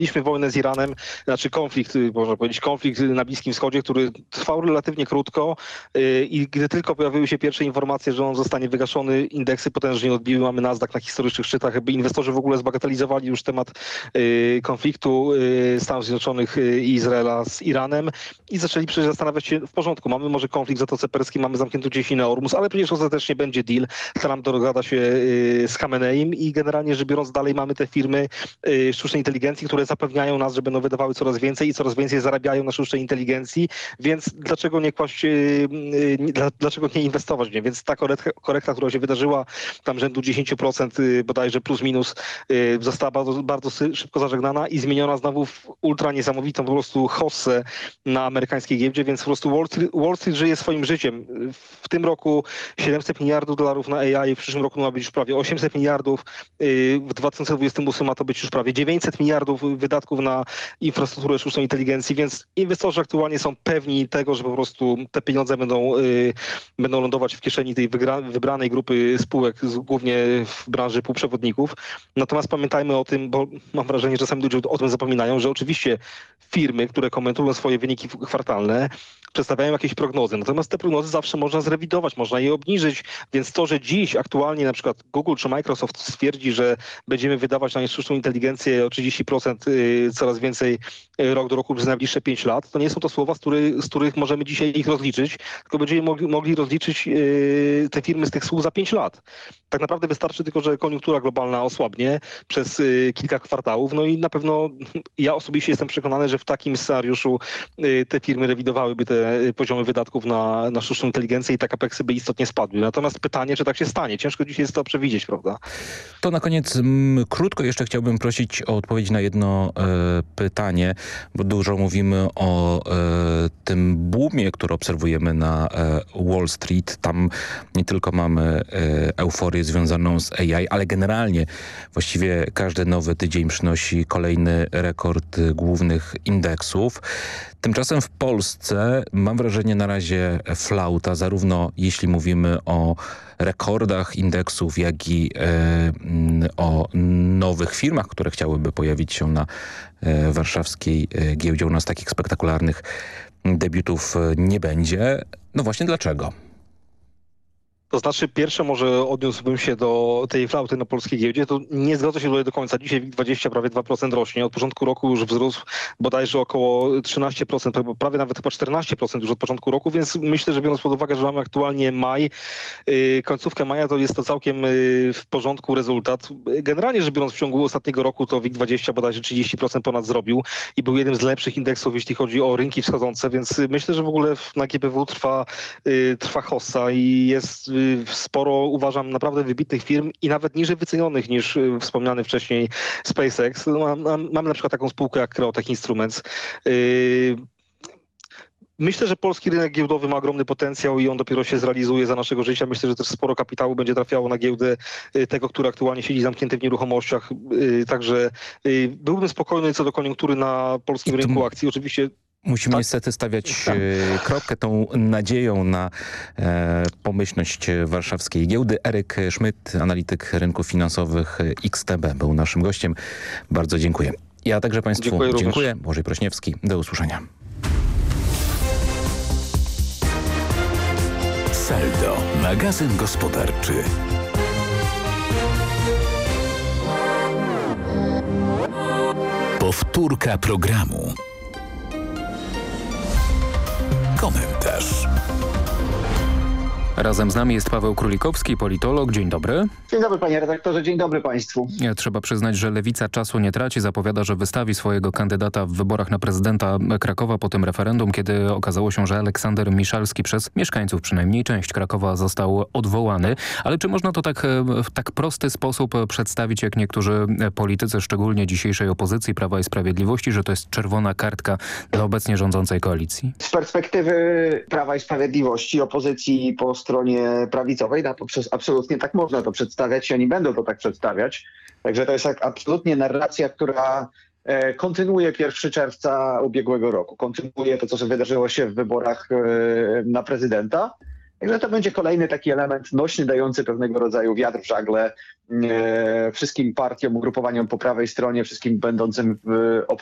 Mieliśmy wojnę z Iranem, znaczy konflikt, można powiedzieć, konflikt na Bliskim Wschodzie, który trwał relatywnie krótko i gdy tylko pojawiły się pierwsze informacje, że on zostanie wygaszony, indeksy potężnie odbiły, mamy Nasdaq na historycznych szczytach, jakby inwestorzy w ogóle zbagatelizowali już temat konfliktu Stanów Zjednoczonych i Izraela z Iranem i zaczęli przecież zastanawiać się, w porządku, mamy może konflikt w Zatoce Perskiej, mamy zamkniętą gdzieś na Ormus, ale przecież ostatecznie będzie deal, Trump dogada się z Khameneim i generalnie rzecz biorąc dalej mamy te firmy sztucznej inteligencji, które zapewniają nas, że będą wydawały coraz więcej i coraz więcej zarabiają na sztucznej inteligencji, więc dlaczego nie kłaść, dlaczego nie inwestować w nie? Więc ta korekta, która się wydarzyła, tam rzędu 10% bodajże plus minus, została bardzo, bardzo szybko zażegnana i zmieniona znowu w ultra niesamowitą po prostu hossę na amerykańskiej giełdzie, więc po prostu Wall Street żyje swoim życiem. W tym roku 700 miliardów dolarów na AI, w przyszłym roku ma być już prawie 800 miliardów, w 2028 ma to być już prawie 900 miliardów wydatków na infrastrukturę sztucznej inteligencji, więc inwestorzy aktualnie są pewni tego, że po prostu te pieniądze będą lądować w kieszeni tej wybranej grupy spółek, głównie w branży półprzewodników. Natomiast pamiętajmy o tym, bo mam wrażenie, że czasami ludzie o tym zapominają, że oczywiście firmy, które komentują swoje wyniki kwartalne, przedstawiają jakieś prognozy. Natomiast te prognozy zawsze można zrewidować, można je obniżyć, więc to, że dziś aktualnie na przykład Google czy Microsoft stwierdzi, że będziemy wydawać na sztuczną inteligencję o 30% coraz więcej rok do roku przez najbliższe 5 lat, to nie są to słowa, z których możemy dzisiaj ich rozliczyć, tylko będziemy mogli rozliczyć te firmy z tych słów za 5 lat. Tak naprawdę wystarczy tylko, że koniunktura globalna osłabnie przez kilka kwartałów, no i na pewno ja osobiście jestem przekonany, że w takim scenariuszu te firmy rewidowałyby te poziomy wydatków na sztuczną inteligencję i te capeksy by istotnie spadły. Natomiast pytanie, czy tak się stanie? Ciężko dzisiaj jest to przewidzieć, prawda? To na koniec krótko jeszcze chciałbym prosić o odpowiedź na jedno pytanie, bo dużo mówimy o tym boomie, który obserwujemy na Wall Street. Tam nie tylko mamy euforię związaną z AI, ale generalnie właściwie każdy nowy tydzień przynosi kolejny rekord głównych indeksów. Tymczasem w Polsce mam wrażenie na razie flauta, zarówno jeśli mówimy o rekordach indeksów, jak i o nowych firmach, które chciałyby pojawić się na warszawskiej giełdzie. U nas takich spektakularnych debiutów nie będzie. No właśnie dlaczego? To znaczy, pierwsze może odniósłbym się do tej flauty na polskiej giełdzie, to nie zgodzę się tutaj do końca. Dzisiaj WIG20 prawie 2% rośnie. Od początku roku już wzrósł bodajże około 13%, prawie nawet chyba 14% już od początku roku, więc myślę, że biorąc pod uwagę, że mamy aktualnie maj, końcówkę maja, to jest to całkiem w porządku rezultat. Generalnie rzecz biorąc w ciągu ostatniego roku to WIG20 bodajże 30% ponad zrobił i był jednym z lepszych indeksów, jeśli chodzi o rynki wschodzące, więc myślę, że w ogóle na GPW trwa hossa i jest sporo, uważam, naprawdę wybitnych firm i nawet niżej wycenionych niż wspomniany wcześniej SpaceX. Mamy na przykład taką spółkę jak Creotech Instruments. Myślę, że polski rynek giełdowy ma ogromny potencjał i on dopiero się zrealizuje za naszego życia. Myślę, że też sporo kapitału będzie trafiało na giełdę tego, który aktualnie siedzi zamknięty w nieruchomościach. Także byłbym spokojny co do koniunktury na polskim rynku akcji. Oczywiście musimy niestety stawiać kropkę tą nadzieją na pomyślność warszawskiej giełdy. Eryk Szmyt, analityk rynków finansowych XTB, był naszym gościem. Bardzo dziękuję. Ja także Państwu dziękuję. Błażej Prośniewski. Do usłyszenia. Saldo, magazyn gospodarczy. Powtórka programu. Komentarz. Razem z nami jest Paweł Królikowski, politolog. Dzień dobry. Dzień dobry panie redaktorze, dzień dobry państwu. Trzeba przyznać, że Lewica czasu nie traci. Zapowiada, że wystawi swojego kandydata w wyborach na prezydenta Krakowa po tym referendum, kiedy okazało się, że Aleksander Miszalski przez mieszkańców, przynajmniej część Krakowa, został odwołany. Ale czy można to w tak prosty sposób przedstawić, jak niektórzy politycy, szczególnie dzisiejszej opozycji Prawa i Sprawiedliwości, że to jest czerwona kartka dla obecnie rządzącej koalicji? Z perspektywy Prawa i Sprawiedliwości, opozycji po stronie prawicowej, to absolutnie tak można to przedstawiać i oni będą to tak przedstawiać. Także to jest absolutnie narracja, która kontynuuje 1 czerwca ubiegłego roku. Kontynuuje to, co wydarzyło się w wyborach na prezydenta. Także to będzie kolejny taki element nośny, dający pewnego rodzaju wiatr w żagle wszystkim partiom, ugrupowaniom po prawej stronie, wszystkim będącym w